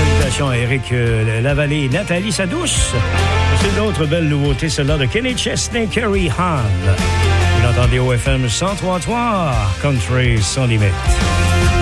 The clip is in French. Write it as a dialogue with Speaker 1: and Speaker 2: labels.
Speaker 1: Salutations à Éric Lavallée et Nathalie Sadouce. C'est une autre belle nouveauté, celle-là de Kenny Chesney, Carrie Hahn. Vous l'entendez au FM 103.3, Country sans limite.